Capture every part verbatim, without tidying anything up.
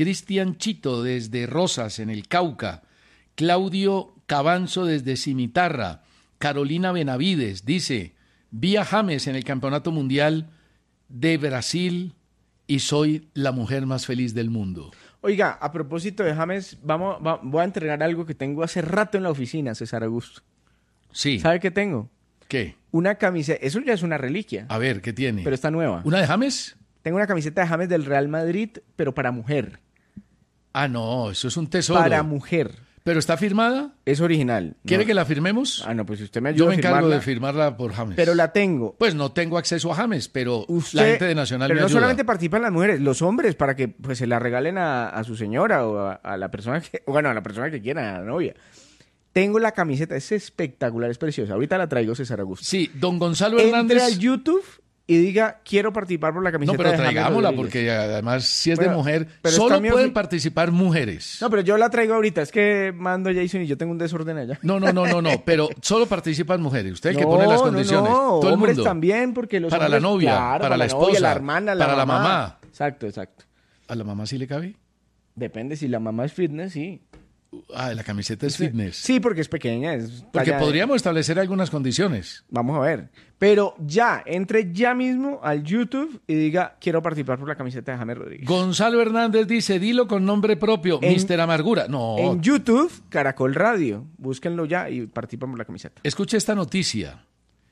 Cristian Chito desde Rosas, en el Cauca, Claudio Cabanzo desde Cimitarra, Carolina Benavides dice, vi a James en el Campeonato Mundial de Brasil y soy la mujer más feliz del mundo. Oiga, a propósito de James, vamos, va, voy a entregar algo que tengo hace rato en la oficina, César Augusto. Sí. ¿Sabe qué tengo? ¿Qué? Una camiseta, eso ya es una reliquia. A ver, ¿qué tiene? Pero está nueva. ¿Una de James? Tengo una camiseta de James del Real Madrid, pero para mujer. Ah, no, eso es un tesoro. Para mujer. ¿Pero está firmada? Es original. ¿Quiere no. que la firmemos? Ah, no, pues si usted me ayuda Yo me a encargo firmarla, de firmarla por James. Pero la tengo. Pues no tengo acceso a James, pero Usted, la gente de Nacional pero me no ayuda. solamente participan las mujeres, los hombres, para que pues se la regalen a, a su señora o a, a la persona que, bueno, a la persona que quiera, a la novia. Tengo la camiseta, es espectacular, es preciosa. Ahorita la traigo, César Augusto. Sí, don Gonzalo Hernández. Entre al YouTube y diga, quiero participar por la camiseta No, pero de James traigámosla, Rodríguez. porque además si es Bueno, de mujer, pero solo está mi pueden ofi- participar mujeres. No, pero yo la traigo ahorita, es que mando a Jason y yo tengo un desorden allá. No, no, no, no, no, pero solo participan mujeres. Usted es el que No, pone las no, condiciones. no, Todo el hombres mundo. también, porque los Para la hombres, novia, claro, para la novia, esposa, la hermana, la para la mamá. mamá. Exacto, exacto. ¿A la mamá sí le cabe? Depende, si la mamá es fitness, sí. Ah, la camiseta es fitness. Sí, porque es pequeña. Es Porque talla- podríamos establecer algunas condiciones. Vamos a ver. Pero ya, entre ya mismo al YouTube y diga, quiero participar por la camiseta de James Rodríguez. Gonzalo Hernández dice, dilo con nombre propio, En- mister Amargura. No, En YouTube, Caracol Radio. Búsquenlo ya y participan por la camiseta. escuche esta noticia.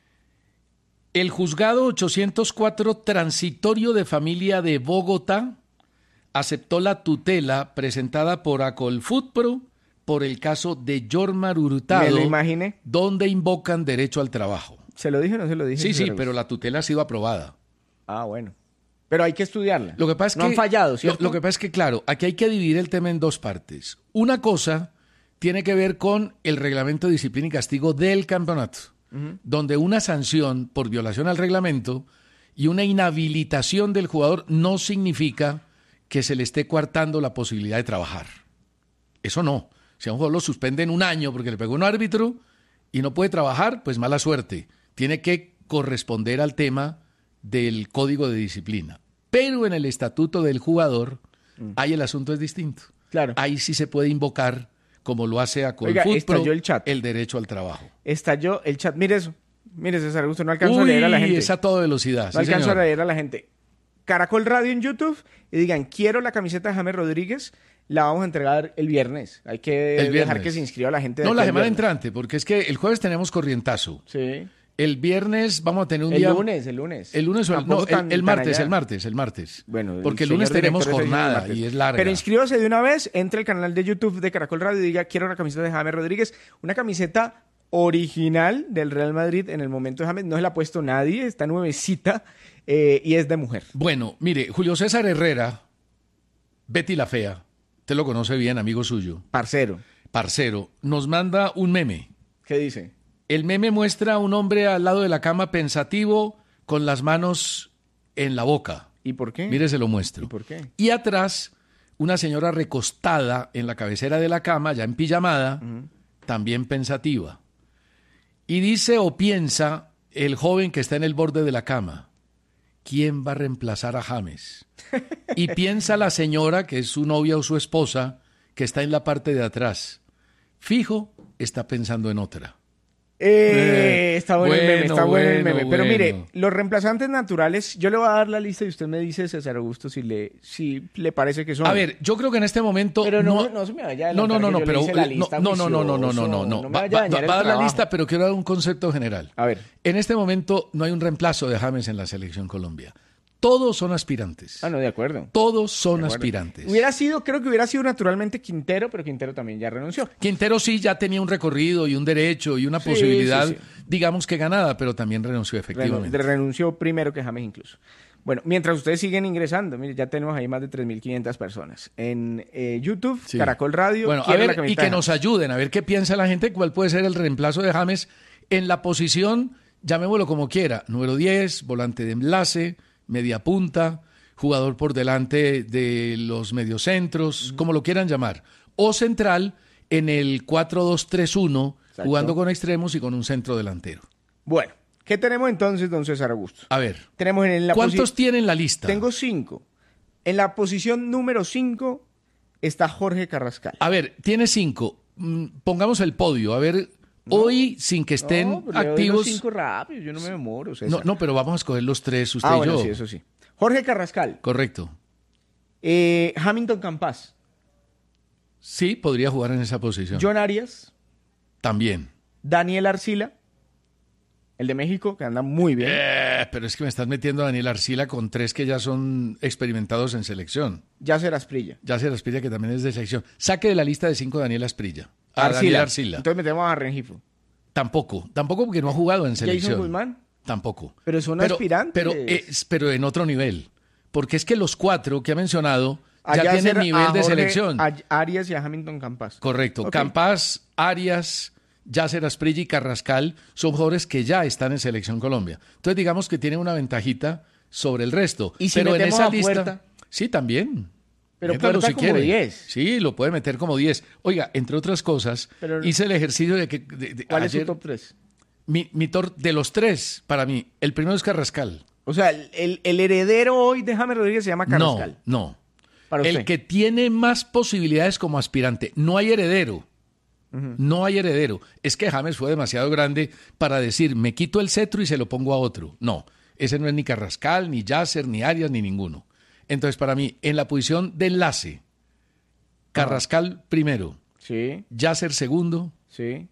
El juzgado ochocientos cuatro transitorio de familia de Bogotá aceptó la tutela presentada por Acolfutpro por el caso de Yormar Hurtado, Me lo imaginé. donde invocan derecho al trabajo. ¿Se lo dije o no se lo dije? Sí, sí, César pero Augusto? la tutela ha sido aprobada. Ah, bueno. Pero hay que estudiarla. Lo que pasa es no que, han fallado, lo, ¿cierto? lo que pasa es que, claro, aquí hay que dividir el tema en dos partes. Una cosa tiene que ver con el reglamento de disciplina y castigo del campeonato, uh-huh. donde una sanción por violación al reglamento y una inhabilitación del jugador no significa que se le esté coartando la posibilidad de trabajar. Eso no. Si a un jugador lo suspenden un año porque le pegó un árbitro y no puede trabajar, pues mala suerte. Tiene que corresponder al tema del código de disciplina. Pero en el estatuto del jugador, mm. ahí el asunto es distinto. Claro. Ahí sí se puede invocar, como lo hace a Oiga, estalló el chat. el derecho al trabajo. Estalló el chat. Mire eso. Mire, César Augusto, no alcanzo Uy, a leer a la gente. es a toda velocidad. No sí, alcanzo señor. a leer a la gente. Caracol Radio en YouTube y digan, quiero la camiseta de James Rodríguez, la vamos a entregar el viernes. Hay que El viernes. dejar que se inscriba la gente. De No, aquí la el semana viernes. entrante, porque es que el jueves tenemos corrientazo. Sí. El viernes vamos a tener un El día... lunes, el lunes. El lunes o el, Tampoco no, tan- el, el tan martes, allá. el martes, el martes. Bueno, porque el señor lunes tenemos director está diciendo el jornada martes. y es larga. Pero inscríbase de una vez, entre al canal de YouTube de Caracol Radio y diga, quiero una camiseta de James Rodríguez. Una camiseta original del Real Madrid en el momento de James. No se la ha puesto nadie, está nuevecita eh, y es de mujer. Bueno, mire, Julio César Herrera, Betty la Fea, usted lo conoce bien, amigo suyo, Parcero. parcero, nos manda un meme. ¿Qué dice? El meme muestra a un hombre al lado de la cama pensativo con las manos en la boca. ¿Y por qué? Mire, se lo muestro. ¿Y por qué? Y atrás, una señora recostada en la cabecera de la cama, ya en pijamada, uh-huh. también pensativa. Y dice o piensa el joven que está en el borde de la cama, ¿quién va a reemplazar a James? Y piensa la señora, que es su novia o su esposa, que está en la parte de atrás. Fijo, está pensando en otra. Eh, está bueno, el meme, está bueno, el bueno, meme. Pero bueno. mire, los reemplazantes naturales, yo le voy a dar la lista y usted me dice, César Augusto, si le, si le parece que son. A ver, yo creo que en este momento... Pero no, no, no se me vaya a no, no, no, adelantar no, que yo pero le hice la no, lista no, no, no, no, no, no, no, no. me Va, vaya a va- dañar el va a dar la trabajo. lista, pero quiero dar un concepto general. A ver. En este momento no hay un reemplazo de James en la selección Colombia. Todos son aspirantes. Ah, no, de acuerdo. Todos son De acuerdo. aspirantes. Hubiera sido, creo que hubiera sido naturalmente Quintero, pero Quintero también ya renunció. Quintero sí ya tenía un recorrido y un derecho y una Sí, posibilidad, sí, sí. digamos que ganada, pero también renunció Renun- efectivamente. renunció primero que James incluso. Bueno, mientras ustedes siguen ingresando, mire, ya tenemos ahí más de tres mil quinientas personas. En eh, YouTube, Sí. Caracol Radio. Bueno, a quiero la ver, y camiseta que de nos James. ayuden, a ver qué piensa la gente, cuál puede ser el reemplazo de James en la posición, llamémoslo como quiera, número diez, volante de enlace, media punta, jugador por delante de los mediocentros, uh-huh. como lo quieran llamar, o central en el cuatro dos tres uno, Exacto. jugando con extremos y con un centro delantero. Bueno, ¿qué tenemos entonces, don César Augusto? A ver, Tenemos en la ¿cuántos posi- tienen la lista? Tengo cinco. En la posición número cinco, está Jorge Carrascal. A ver, tiene cinco. Mm, Pongamos el podio. A ver, no, hoy, sin que estén no, pero activos... Le doy los cinco rápido, yo no me demoro. César. No, no, pero vamos a escoger los tres, usted ah, y bueno, yo. sí, eso sí. Jorge Carrascal. Correcto. Eh, Hamilton Campas. Sí, podría jugar en esa posición. John Arias. También. Daniel Arcila. El de México, que anda muy bien. Eh, pero es que me estás metiendo a Daniel Arcila con tres que ya son experimentados en selección. Yasser Asprilla. Yasser Asprilla, que también es de selección. Saque de la lista de cinco Daniel Asprilla. A Arcila. Daniel Arcila. Entonces metemos a Rengifo. Tampoco. Tampoco porque no ha jugado en selección. ¿Jason Guzmán? Tampoco. Pero son pero, aspirantes. Pero, es, pero en otro nivel. Porque es que los cuatro que ha mencionado ya Allá tienen nivel a de Jorge, selección. A Arias y a Hamilton Campas. Correcto. Okay. Campas, Arias, Yasser Asprilla y Carrascal son jugadores que ya están en Selección Colombia. Entonces digamos que tienen una ventajita sobre el resto. ¿Y si pero en esa a lista, Puerta? Sí, también. Pero Métalo Puerta si como quiere. diez. Sí, lo puede meter como diez. Oiga, entre otras cosas, pero, hice el ejercicio de que... De, de, ¿Cuál ayer, es su top tres? Mi, mi top de los tres, para mí, el primero es Carrascal. O sea, el, el, el heredero hoy de James Rodríguez se llama Carrascal. No, no. Para el usted. que tiene más posibilidades como aspirante. No hay heredero. Uh-huh. No hay heredero. Es que James fue demasiado grande para decir, me quito el cetro y se lo pongo a otro. No, ese no es ni Carrascal, ni Yasser, ni Arias, ni ninguno. Entonces, para mí, en la posición de enlace, Carrascal uh-huh. primero, sí. Yasser segundo sí.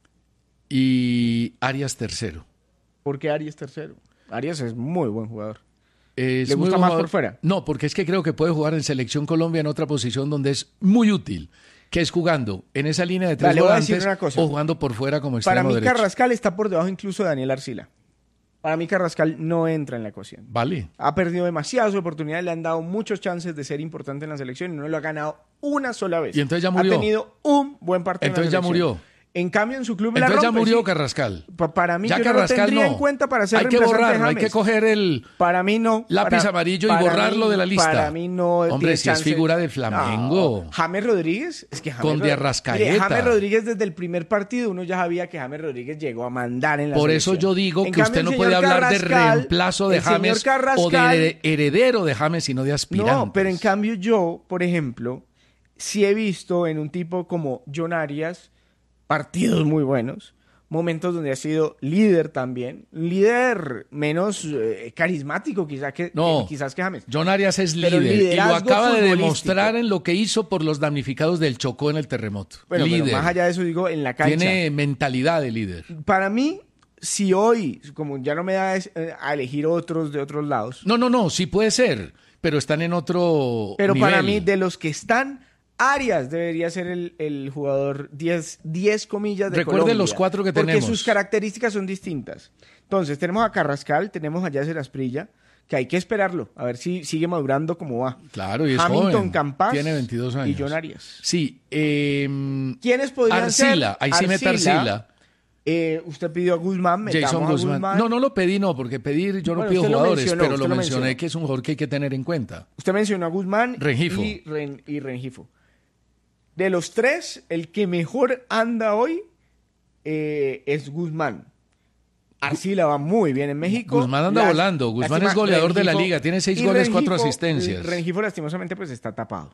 y Arias tercero. ¿Por qué Arias tercero? Arias es muy buen jugador. Es ¿Le gusta más por fuera? No, porque es que creo que puede jugar en Selección Colombia en otra posición donde es muy útil, que es jugando en esa línea de tres vale, volantes o jugando por fuera como extremo Para mí derecho. Carrascal está por debajo incluso de Daniel Arcila. Para mí Carrascal no entra en la ecuación. Vale. Ha perdido demasiadas oportunidades, le han dado muchos chances de ser importante en la selección y no lo ha ganado una sola vez. Y entonces ya murió. Ha tenido un buen partido entonces en la selección. ya murió. En cambio, en su club entonces la rompe, ya murió sí. Carrascal. Pa para mí, ya yo Carrascal no lo tendría no. en cuenta para ser hay que borrarlo, hay que coger el para mí no, lápiz para, amarillo y para borrarlo mí, de la lista. Para mí no. Hombre, si chance. es figura de Flamengo. No. James Rodríguez, es que James con Rod... de Arrascaeta. Mire, James Rodríguez desde el primer partido uno ya sabía que James Rodríguez llegó a mandar en la Por selección. eso yo digo en que cambio, usted no puede hablar Carrascal, de reemplazo de James Carrascal, o de heredero de James, sino de aspirante. No, pero en cambio yo, por ejemplo, sí he visto en un tipo como John Arias partidos muy buenos. Momentos donde ha sido líder también. Líder menos eh, carismático quizás que, no, que, quizás que James. John Arias es líder y lo acaba de demostrar en lo que hizo por los damnificados del Chocó en el terremoto. Bueno, líder. Pero más allá de eso digo, en la cancha. Tiene mentalidad de líder. Para mí, si hoy, como ya no me da a elegir otros de otros lados. No, no, no, sí puede ser, pero están en otro Pero nivel. para mí, de los que están... Arias debería ser el, el jugador diez, diez comillas de Recuerde Colombia, los cuatro que porque tenemos. Porque sus características son distintas. Entonces, tenemos a Carrascal, tenemos a Yasser Asprilla, que hay que esperarlo, a ver si sigue madurando como va. Claro, y es Hamilton joven. Campas Tiene veintidós años. y John Arias. Sí. Eh, ¿Quiénes podrían Arcila, ser? ahí sí mete Arcila. Eh, usted pidió a Guzmán, Jason a Guzmán. Guzmán. No, no lo pedí, no, porque pedir yo no bueno, pido jugadores, lo pero lo, lo mencioné mencionó. que es un jugador que hay que tener en cuenta. Usted mencionó a Guzmán Rengifo. Y, Ren, y Rengifo. De los tres, el que mejor anda hoy eh, es Guzmán. Arcila va muy bien en México. Guzmán anda Las, volando. Guzmán lástima, es goleador Rengifo, de la liga. Tiene seis goles, Rengifo, cuatro asistencias. Rengifo lastimosamente pues está tapado.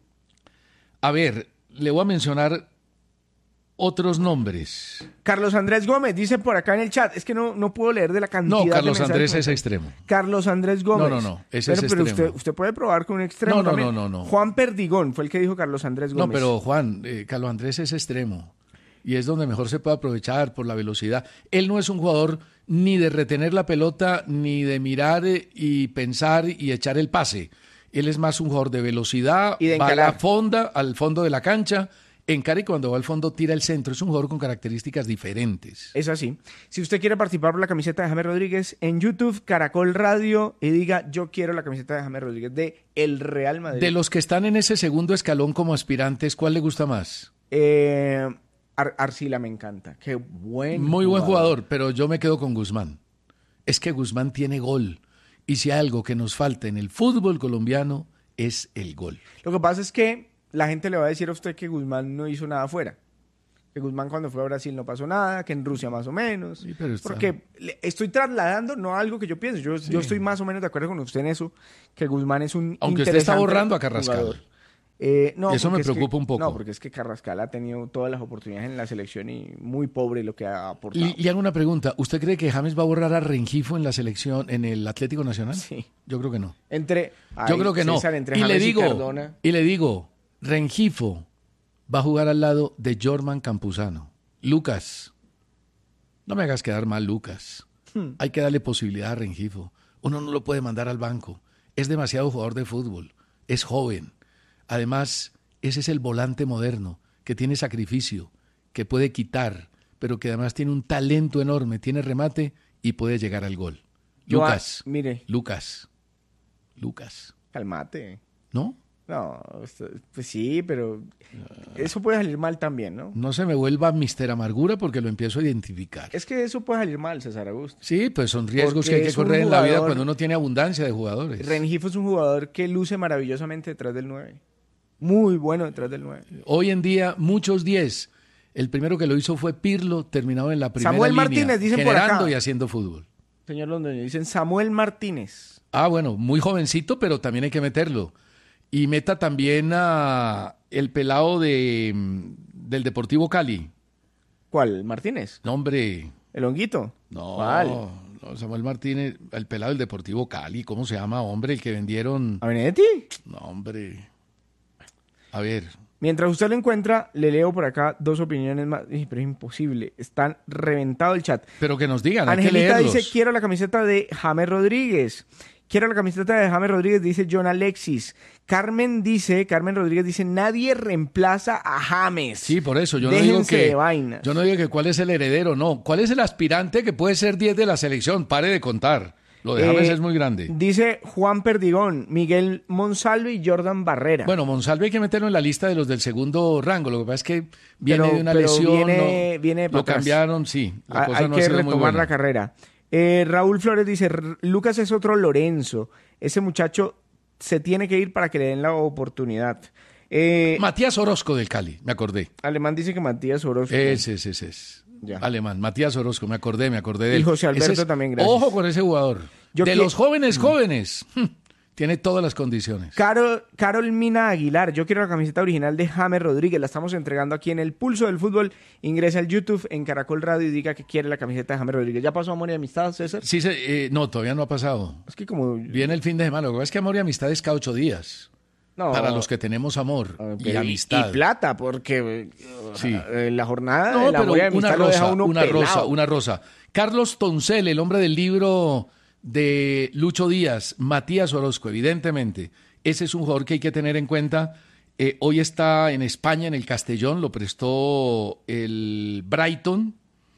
A ver, le voy a mencionar otros nombres. Carlos Andrés Gómez dice por acá en el chat. Es que no, no puedo leer de la cantidad No, Carlos de Andrés que es extremo. Carlos Andrés Gómez. No, no, no. Ese pero, es pero extremo. usted, usted puede probar con un extremo No, no, también. no, no, no. Juan Perdigón fue el que dijo Carlos Andrés Gómez. No, pero Juan, eh, Carlos Andrés es extremo. Y es donde mejor se puede aprovechar por la velocidad. Él no es un jugador ni de retener la pelota, ni de mirar y pensar y echar el pase. Él es más un jugador de velocidad, y de va a encarar. la fonda, al fondo de la cancha, encara y cuando va al fondo tira el centro. Es un jugador con características diferentes. Es así. Si usted quiere participar por la camiseta de James Rodríguez, en YouTube, Caracol Radio, y diga, yo quiero la camiseta de James Rodríguez de el Real Madrid. De los que están en ese segundo escalón como aspirantes, ¿cuál le gusta más? Eh, Ar Arcila me encanta. Qué buen Muy jugador. buen jugador, pero yo me quedo con Guzmán. Es que Guzmán tiene gol. Y si hay algo que nos falta en el fútbol colombiano, es el gol. Lo que pasa es que la gente le va a decir a usted que Guzmán no hizo nada afuera. Que Guzmán cuando fue a Brasil no pasó nada, que en Rusia más o menos. Sí, pero está... Porque le estoy trasladando no algo que yo pienso. Yo, sí. yo estoy más o menos de acuerdo con usted en eso, que Guzmán es un Aunque usted está borrando a Carrascal. Jugador. Eh, no, Eso me porque es preocupa que- un poco. No, porque es que Carrascal ha tenido todas las oportunidades en la selección y muy pobre lo que ha aportado. Le, le hago una pregunta. ¿Usted cree que James va a borrar a Rengifo en la selección, en el Atlético Nacional? Sí. Yo creo que no. Entre, Yo ay, creo que no. César, entre Y le James digo, Cardona. y le digo, Rengifo va a jugar al lado de Jorman Campuzano. Lucas, no me hagas quedar mal, Lucas. Hmm. Hay que darle posibilidad a Rengifo. Uno no lo puede mandar al banco. Es demasiado jugador de fútbol. Es joven. Además, ese es el volante moderno, que tiene sacrificio, que puede quitar, pero que además tiene un talento enorme, tiene remate y puede llegar al gol. Yo, Lucas, ah, mire, Lucas, Lucas, calmate. ¿no? No, esto- pues sí, pero eso puede salir mal también, ¿no? No se me vuelva mister Amargura porque lo empiezo a identificar. Es que eso puede salir mal, César Augusto. Sí, pues son riesgos Porque que hay que es un correr en la vida jugador- cuando uno tiene abundancia de jugadores. Rengifo es un jugador que luce maravillosamente detrás del nueve. Muy bueno detrás del nueve. Hoy en día, muchos diez. El primero que lo hizo fue Pirlo, terminado en la primera Samuel línea, Martínez, dicen por generando acá. y haciendo fútbol. Señor Londoño, dicen Samuel Martínez. Ah, bueno, muy jovencito, pero también hay que meterlo. Y meta también a el pelado de, mm, del Deportivo Cali. ¿Cuál? ¿Martínez? No, hombre, ¿El honguito? no, ¿Cuál? no, Samuel Martínez, el pelado del Deportivo Cali, ¿cómo se llama, hombre? El que vendieron... ¿A Benedetti? No, hombre. A ver, Mientras usted lo encuentra, le leo por acá dos opiniones más. Ih, pero es imposible. Están reventado el chat. pero que nos digan, hay que Angelita leerlos. dice, quiero la camiseta de James Rodríguez. Quiero la camiseta de James Rodríguez, dice John Alexis. Carmen dice, Carmen Rodríguez dice, nadie reemplaza a James. Sí, por eso, yo no Déjense digo que de vainas. yo no digo que cuál es el heredero, no. ¿Cuál es el aspirante que puede ser diez de la selección? Pare de contar. Lo de James Eh, es muy grande. Dice Juan Perdigón, Miguel Monsalve y Jordan Barrera. Bueno, Monsalve hay que meterlo en la lista de los del segundo rango. Lo que pasa es que viene Pero- de una pero lesión. viene- no- viene para lo atrás. cambiaron, sí. La Ah, cosa hay no que ha sido muy retomar buena. la carrera. Eh, Raúl Flores dice, "R- Lucas es otro Lorenzo. Ese muchacho se tiene que ir para que le den la oportunidad. Eh, Matías Orozco del Cali, me acordé. Alemán dice que Matías Orozco. Ese, ese, ese es. Ya. Alemán, Matías Orozco, me acordé, me acordé de él. Y José Alberto Ese es- también, gracias. Ojo con ese jugador. Yo de qui- los jóvenes, jóvenes. Tiene todas las condiciones. Carol, Carol Mina Aguilar, yo quiero la camiseta original de James Rodríguez, la estamos entregando aquí en el Pulso del Fútbol. Ingresa al YouTube en Caracol Radio y diga que quiere la camiseta de James Rodríguez. ¿Ya pasó Amor y Amistad, César? Sí, se- eh, no, todavía no ha pasado. Es que como... Viene el fin de semana. Lo que pasa es que amor y amistad es cada ocho días. No, Para los que tenemos amor ok, y amistad. Y plata, porque Sí. eh, la jornada No, del Amor y pero Amistad una lo deja rosa, uno una pelado. rosa, una rosa. Carlos Toncel, el hombre del libro de Lucho Díaz, Matías Orozco, evidentemente. Ese es un jugador que hay que tener en cuenta. Eh, hoy está en España, en el Castellón, lo prestó el Brighton.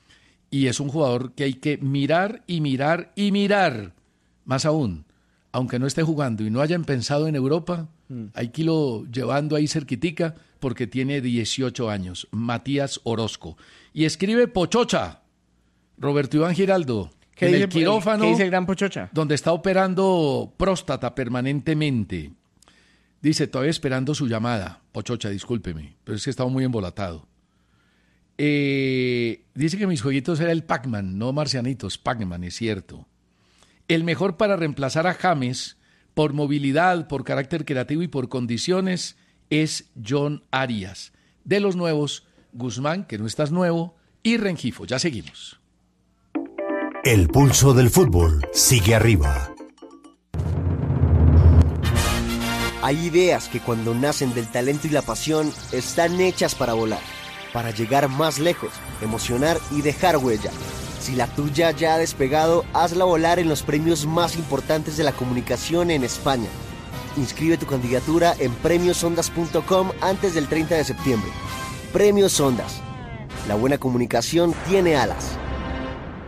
Y es un jugador que hay que mirar y mirar y mirar. Más aún, aunque no esté jugando y no hayan pensado en Europa, Mm. hay que irlo llevando ahí cerquitica porque tiene dieciocho años, Matías Orozco. Y escribe Pochocha, Roberto Iván Giraldo, ¿Qué en dice, el quirófano ¿Qué dice el gran Pochocha? donde está operando próstata permanentemente. Dice, todavía esperando su llamada. Pochocha, discúlpeme, pero es que estaba muy embolatado. Eh, dice que mis jueguitos era el Pac-Man, no marcianitos, Pac-Man, es cierto. El mejor para reemplazar a James por movilidad, por carácter creativo y por condiciones es John Arias. De los nuevos, Guzmán, que no estás nuevo, y Rengifo. Ya seguimos. El pulso del fútbol sigue arriba. Hay ideas que cuando nacen del talento y la pasión están hechas para volar, para llegar más lejos, emocionar y dejar huella. Si la tuya ya ha despegado, hazla volar en los premios más importantes de la comunicación en España. Inscribe tu candidatura en premios ondas punto com antes del treinta de septiembre. Premios Ondas. La buena comunicación tiene alas.